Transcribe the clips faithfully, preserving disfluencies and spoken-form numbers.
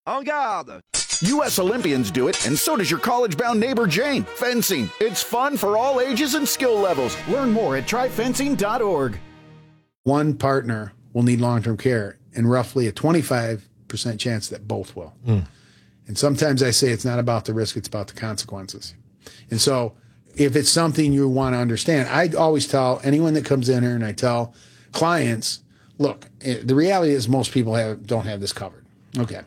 En garde! U S Olympians do it, and so does your college-bound neighbor Jane. Fencing. It's fun for all ages and skill levels. Learn more at try fencing dot org. One partner will need long-term care, and roughly a twenty-five percent chance that both will. Mm. And sometimes I say it's not about the risk, it's about the consequences. And so if it's something you want to understand, I always tell anyone that comes in here, and I tell clients, look, the reality is most people have don't have this covered. Okay.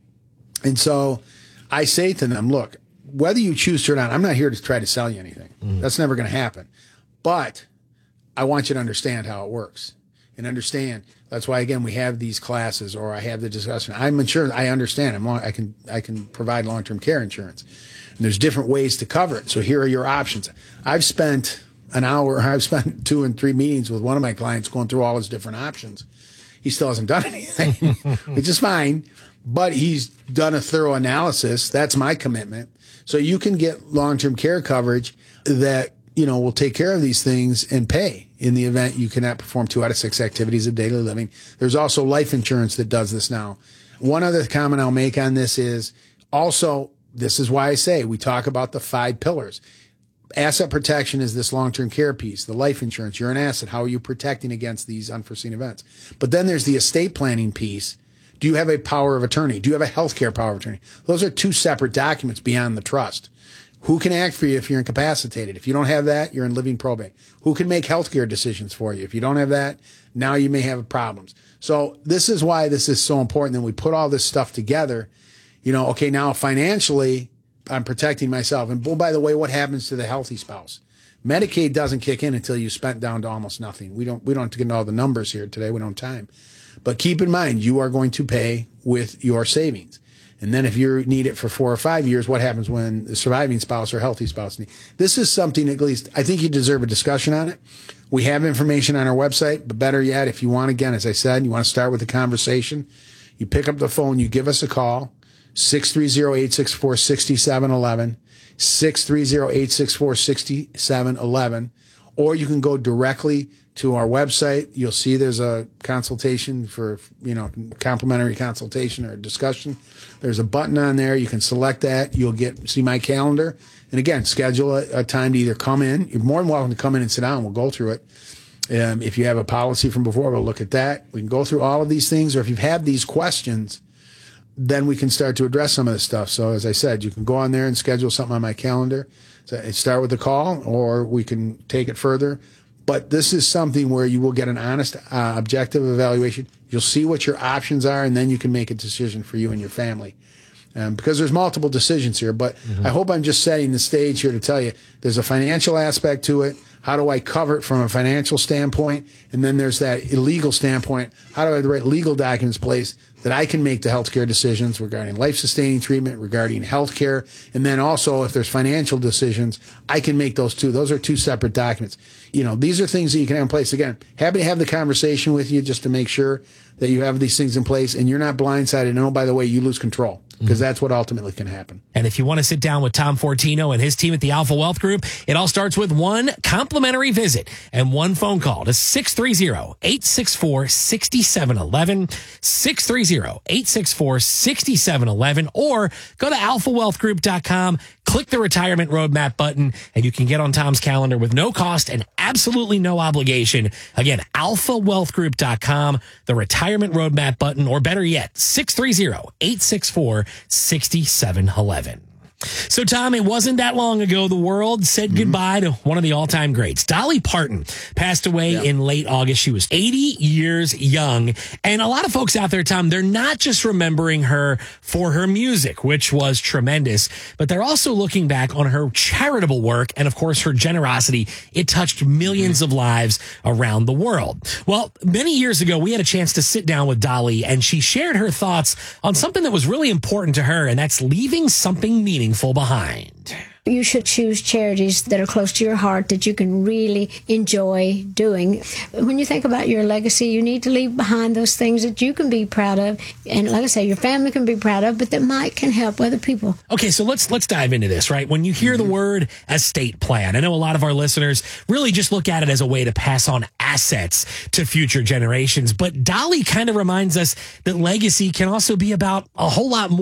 And so I say to them, look, whether you choose to or not, I'm not here to try to sell you anything. Mm. That's never going to happen. But I want you to understand how it works and understand. That's why, again, we have these classes, or I have the discussion. I'm insured. I understand. I'm long, I can I can provide long-term care insurance. And there's different ways to cover it. So here are your options. I've spent an hour, I've spent two and three meetings with one of my clients going through all his different options. He still hasn't done anything, which is fine. But he's done a thorough analysis. That's my commitment. So you can get long-term care coverage that, you know, will take care of these things and pay in the event you cannot perform two out of six activities of daily living. There's also life insurance that does this now. One other comment I'll make on this is also, this is why I say we talk about the five pillars. Asset protection is this long-term care piece, the life insurance. You're an asset. How are you protecting against these unforeseen events? But then there's the estate planning piece. Do you have a power of attorney? Do you have a healthcare power of attorney? Those are two separate documents beyond the trust. Who can act for you if you're incapacitated? If you don't have that, you're in living probate. Who can make healthcare decisions for you? If you don't have that, now you may have problems. So this is why this is so important that we put all this stuff together. You know, okay, now financially, I'm protecting myself. And oh, by the way, what happens to the healthy spouse? Medicaid doesn't kick in until you spent down to almost nothing. We don't, we don't have to get into all the numbers here today. We don't have time. But keep in mind, you are going to pay with your savings. And then if you need it for four or five years, what happens when the surviving spouse or healthy spouse need? This is something, at least, I think you deserve a discussion on it. We have information on our website, but better yet, if you want, again, as I said, you want to start with a conversation, you pick up the phone, you give us a call, six three zero, eight six four, six seven one one, six three zero, eight six four, six seven one one, or you can go directly to our website. You'll see there's a consultation for, you know, complimentary consultation or discussion. There's a button on there. You can select that. You'll get see my calendar. And again, schedule a, a time to either come in. You're more than welcome to come in and sit down. We'll go through it. Um, if you have a policy from before, we'll look at that. We can go through all of these things. Or if you've had these questions, then we can start to address some of this stuff. So as I said, you can go on there and schedule something on my calendar. So start with a call, or we can take it further. But this is something where you will get an honest, uh, objective evaluation. You'll see what your options are, and then you can make a decision for you and your family. Um, because there's multiple decisions here. But mm-hmm. I hope I'm just setting the stage here to tell you there's a financial aspect to it. How do I cover it from a financial standpoint? And then there's that illegal standpoint. How do I have the right legal documents in place that I can make the healthcare decisions regarding life-sustaining treatment, regarding healthcare, and then also if there's financial decisions, I can make those too. Those are two separate documents. You know, these are things that you can have in place. Again, happy to have the conversation with you just to make sure that you have these things in place and you're not blindsided. And oh, by the way, you lose control. Because that's what ultimately can happen. And if you want to sit down with Tom Fortino and his team at the Alpha Wealth Group, it all starts with one complimentary visit and one phone call to six three zero, eight six four, six seven one one, six three zero, eight six four, six seven one one, or go to alpha wealth group dot com, click the retirement roadmap button, and you can get on Tom's calendar with no cost and absolutely no obligation. Again, alpha wealth group dot com, the retirement roadmap button, or better yet, six three zero, eight six four, six seven one one. So, Tom, it wasn't that long ago the world said mm-hmm. goodbye to one of the all-time greats. Dolly Parton passed away yeah. in late August. She was eighty years young. And a lot of folks out there, Tom, they're not just remembering her for her music, which was tremendous, but they're also looking back on her charitable work and, of course, her generosity. It touched millions mm-hmm. of lives around the world. Well, many years ago, we had a chance to sit down with Dolly, and she shared her thoughts on something that was really important to her, and that's leaving something meaningful behind. You should choose charities that are close to your heart that you can really enjoy doing. When you think about your legacy, you need to leave behind those things that you can be proud of. And like I say, your family can be proud of, but that might can help other people. Okay, so let's let's dive into this, right? When you hear the word estate plan, I know a lot of our listeners really just look at it as a way to pass on assets to future generations. But Dolly kind of reminds us that legacy can also be about a whole lot more.